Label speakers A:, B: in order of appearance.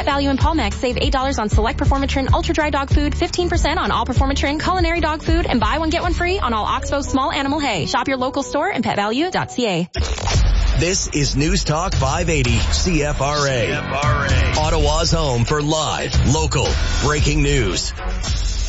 A: Pet Value and Palmex save $8 on select Performatrin Ultra Dry Dog Food, 15% on all Performatrin Culinary Dog Food, and buy one get one free on all Oxbow Small Animal Hay. Shop your local store and petvalue.ca.
B: This is News Talk 580 CFRA. Ottawa's home for live, local, breaking news.